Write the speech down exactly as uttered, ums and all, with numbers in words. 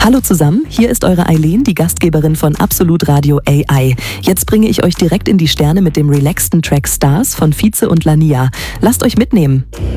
Hallo zusammen, hier ist eure Eileen, die Gastgeberin von Absolut Radio A I. Jetzt bringe ich euch direkt in die Sterne mit dem relaxten Track Stars von Vize und Lania. Lasst euch mitnehmen.